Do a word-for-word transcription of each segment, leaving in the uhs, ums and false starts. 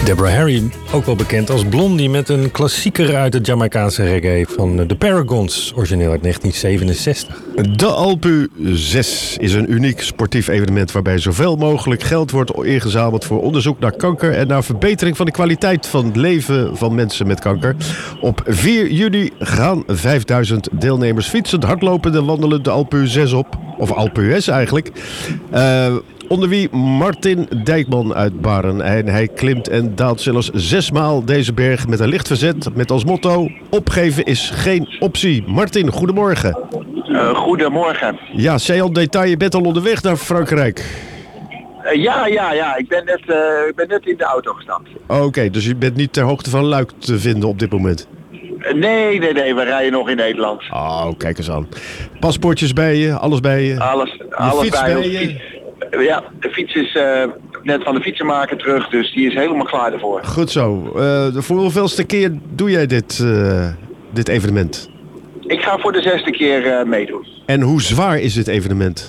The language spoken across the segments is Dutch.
Deborah Harry, ook wel bekend als Blondie, met een klassieker uit het Jamaicaanse reggae van de Paragons, origineel uit negentien zevenenzestig. De Alpe zes is een uniek sportief evenement waarbij zoveel mogelijk geld wordt ingezameld voor onderzoek naar kanker en naar verbetering van de kwaliteit van het leven van mensen met kanker. Op vier juni gaan vijfduizend deelnemers fietsend, hardlopend en wandelend de Alpe zes op. Of Alpe S eigenlijk. Uh, Onder wie Martin Dijkman uit Baren. En hij klimt en daalt zelfs zesmaal deze berg met een licht verzet. Met als motto: opgeven is geen optie. Martin, goedemorgen. Uh, goedemorgen. Ja, zei al detail, je bent al onderweg naar Frankrijk. Uh, ja, ja, ja. Ik ben net, uh, ik ben net in de auto gestapt. Oké, okay, dus je bent niet ter hoogte van Luik te vinden op dit moment? Uh, nee, nee, nee. We rijden nog in Nederland. Oh, kijk eens aan. Paspoortjes bij je, alles bij je? Alles, je alles fiets bij, bij je. je? Ja, de fiets is uh, net van de fietsenmaker terug, dus die is helemaal klaar ervoor. Goed zo. Uh, voor hoeveelste keer doe jij dit, uh, dit evenement? Ik ga voor de zesde keer uh, meedoen. En hoe zwaar is dit evenement?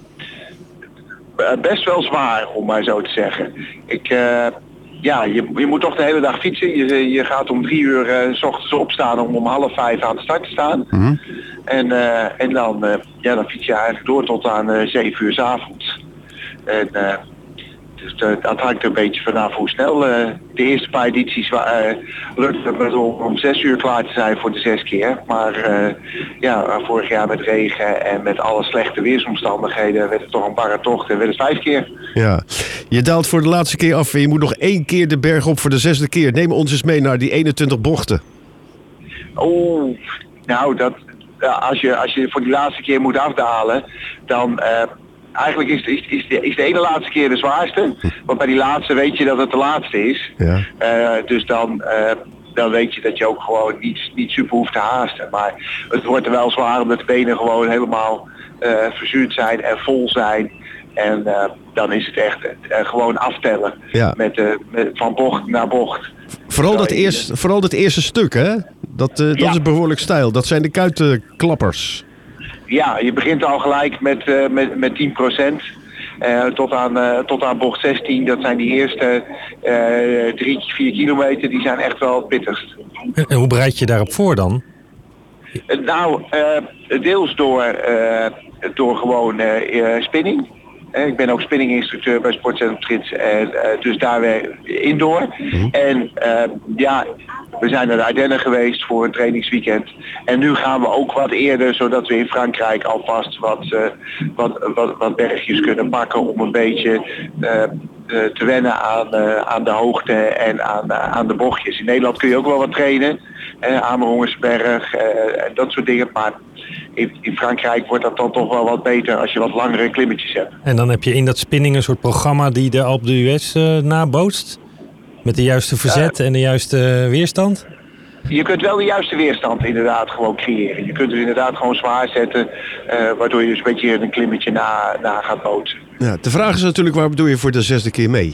Uh, best wel zwaar, om maar zo te zeggen. Ik, uh, ja, je, je moet toch de hele dag fietsen. Je, je gaat om drie uur uh, 's ochtends opstaan om om half vijf aan de start te staan. Mm-hmm. En, uh, en dan, uh, ja, dan fiets je eigenlijk door tot aan uh, zeven uur 's avonds. En uh, dus de, dat hangt er een beetje vanaf hoe snel. Uh, de eerste paar edities uh, lukte het om, om zes uur klaar te zijn voor de zes keer. Maar uh, ja, vorig jaar met regen en met alle slechte weersomstandigheden werd het toch een barre tocht en werd het vijf keer. Ja, je daalt voor de laatste keer af en je moet nog één keer de berg op voor de zesde keer. Neem ons eens mee naar die eenentwintig bochten. Oeh, nou dat... Ja, als, je, als je voor die laatste keer moet afdalen, dan uh, eigenlijk is, is, is, de, is de ene laatste keer de zwaarste. Want bij die laatste weet je dat het de laatste is. Ja. Uh, dus dan, uh, dan weet je dat je ook gewoon niet, niet super hoeft te haasten. Maar het wordt er wel zwaar omdat de benen gewoon helemaal uh, verzuurd zijn en vol zijn. En uh, dan is het echt uh, gewoon aftellen. Ja. Met, uh, met, van bocht naar bocht. Vooral dat, eerst, vooral dat eerste stuk, hè? Dat, uh, dat ja. is behoorlijk stijl. Dat zijn de kuitenklappers. Ja, je begint al gelijk met, uh, met, met tien procent. Uh, tot, aan, uh, tot aan bocht zestien. Dat zijn die eerste uh, drie, vier kilometer. Die zijn echt wel het pittigst. En hoe bereid je daarop voor dan? Uh, nou, uh, deels door, uh, door gewoon uh, uh, spinning. Uh, ik ben ook spinninginstructeur bij Sportcentrum Trits. Uh, uh, dus daar weer indoor. Mm-hmm. En uh, ja... We zijn naar de Ardennen geweest voor een trainingsweekend. En nu gaan we ook wat eerder, zodat we in Frankrijk alvast wat, uh, wat, wat, wat bergjes kunnen pakken om een beetje uh, uh, te wennen aan, uh, aan de hoogte en aan, uh, aan de bochtjes. In Nederland kun je ook wel wat trainen. Uh, Amerongersberg uh, en dat soort dingen. Maar in, in Frankrijk wordt dat dan toch wel wat beter als je wat langere klimmetjes hebt. En dan heb je in dat spinning een soort programma die de Alpe d'Huez uh, nabootst? Met de juiste verzet uh, en de juiste weerstand? Je kunt wel de juiste weerstand inderdaad gewoon creëren. Je kunt het inderdaad gewoon zwaar zetten, uh, waardoor je dus een beetje een klimmetje na, na gaat bootsen. Ja, de vraag is natuurlijk, waarom doe je voor de zesde keer mee?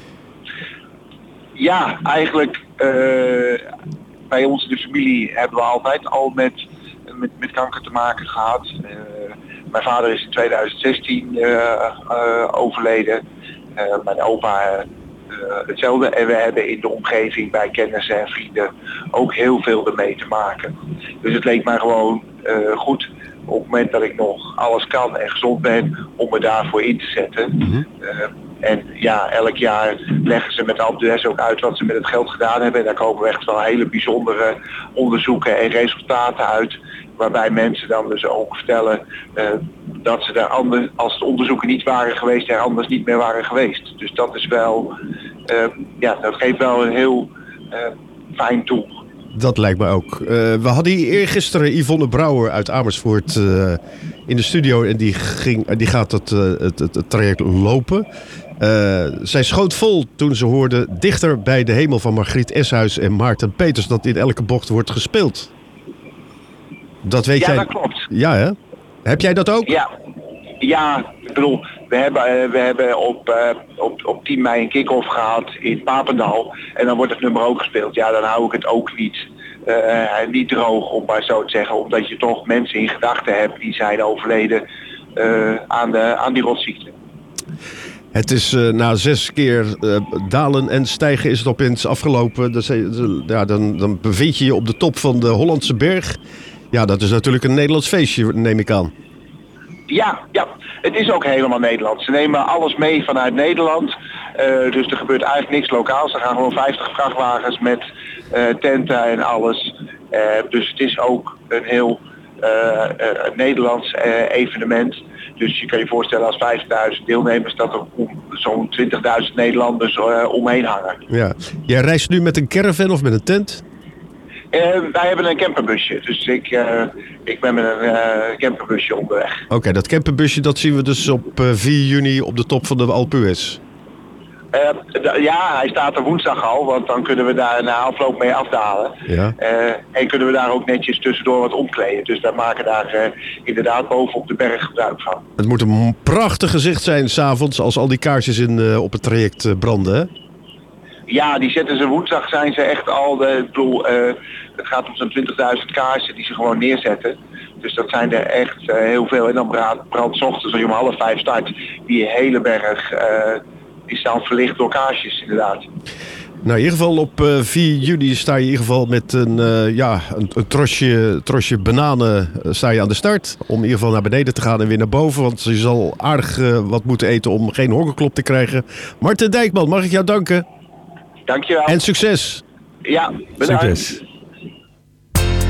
Ja, eigenlijk uh, bij ons in de familie hebben we altijd al met, met, met kanker te maken gehad. Uh, mijn vader is in tweeduizend zestien uh, uh, overleden. Uh, mijn opa... Uh, Uh, hetzelfde. En we hebben in de omgeving bij kennissen en vrienden ook heel veel ermee te maken. Dus het leek mij gewoon uh, goed op het moment dat ik nog alles kan en gezond ben om me daarvoor in te zetten. Mm-hmm. Uh, en ja, elk jaar leggen ze met Alpe d'Huez ook uit wat ze met het geld gedaan hebben. En daar komen echt wel hele bijzondere onderzoeken en resultaten uit. Waarbij mensen dan dus ook vertellen uh, dat ze daar anders, als de onderzoeken niet waren geweest, er anders niet meer waren geweest. Dus dat is wel, uh, ja, dat geeft wel een heel uh, fijn tool. Dat lijkt me ook. Uh, we hadden hier eergisteren Yvonne Brouwer uit Amersfoort uh, in de studio en die, ging, die gaat het, uh, het, het, het traject lopen. Uh, zij schoot vol toen ze hoorde Dichter bij de hemel van Margriet Eshuis en Maarten Peters dat in elke bocht wordt gespeeld. Dat weet ja, jij. Dat klopt. Ja, hè? Heb jij dat ook? Ja, ja ik bedoel, we hebben, we hebben op, uh, op, op tien mei een kick-off gehad in Papendal. En dan wordt het nummer ook gespeeld. Ja, dan hou ik het ook niet, uh, niet droog, om maar zo te zeggen. Omdat je toch mensen in gedachten hebt die zijn overleden uh, aan, de, aan die rotziekte. Het is uh, na zes keer uh, dalen en stijgen is het opeens afgelopen. Dat is, ja, dan, dan bevind je je op de top van de Hollandse Berg. Ja, dat is natuurlijk een Nederlands feestje, neem ik aan. Ja, ja, het is ook helemaal Nederlands. Ze nemen alles mee vanuit Nederland. Uh, dus er gebeurt eigenlijk niks lokaals. Er gaan gewoon vijftig vrachtwagens met uh, tenten en alles. Uh, dus het is ook een heel uh, uh, Nederlands uh, evenement. Dus je kan je voorstellen als vijftigduizend deelnemers dat er om, zo'n twintigduizend Nederlanders uh, omheen hangen. Ja. Jij reist nu met een caravan of met een tent? Uh, wij hebben een camperbusje, dus ik, uh, ik ben met een uh, camperbusje onderweg. Oké, okay, dat camperbusje dat zien we dus op uh, vier juni op de top van de Alpe d'Huez. Uh, d- ja, hij staat er woensdag al, want dan kunnen we daar na afloop mee afdalen. Ja. Uh, en kunnen we daar ook netjes tussendoor wat omkleden. Dus wij maken daar uh, inderdaad boven op de berg gebruik van. Het moet een prachtig gezicht zijn 's avonds als al die kaarsjes in, uh, op het traject uh, branden, hè? Ja, die zetten ze woensdag zijn ze echt al, de, ik bedoel, uh, het gaat om zo'n twintigduizend kaarsen die ze gewoon neerzetten. Dus dat zijn er echt uh, heel veel. En dan brandt brand 's ochtends als je om half vijf start, die hele berg, uh, die staan verlicht door kaarsjes inderdaad. Nou, in ieder geval op uh, vier juni sta je in ieder geval met een, uh, ja, een, een trosje, trosje bananen uh, sta je aan de start. Om in ieder geval naar beneden te gaan en weer naar boven. Want je zal aardig uh, wat moeten eten om geen hongerklop te krijgen. Marten Dijkman, mag ik jou danken? Dankjewel. En succes. Ja, bedankt. Succes.